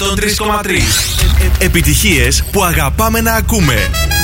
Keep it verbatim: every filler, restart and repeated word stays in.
εκατόν τρία κόμμα τρία. Επιτυχίες που αγαπάμε να ακούμε.